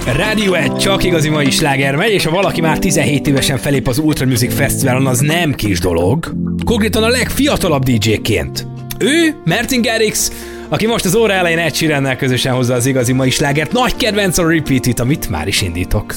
Radiohead, csak igazi mai sláger megy, és ha valaki már 17 évesen felép az Ultra Music Fesztiválon, az nem kis dolog. Konkrétan a legfiatalabb DJ-ként. Ő, Martin Garrix, aki most az óra elején Ed Sheerannel közösen hozza az igazi mai slágert, nagy kedvenc a Repeat It, amit már is indítok.